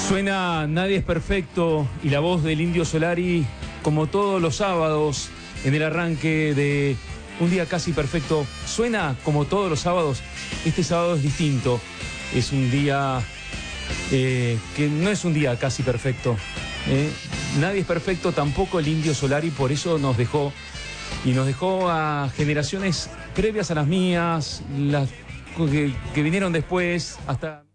Suena Nadie es perfecto y la voz del Indio Solari, como todos los sábados, en el arranque de un día casi perfecto. Suena como todos los sábados. Este sábado es distinto. Es un día que no es un día casi perfecto. Nadie es perfecto, tampoco el Indio Solari, por eso nos dejó. Y nos dejó a generaciones previas a las mías, las que vinieron después, hasta...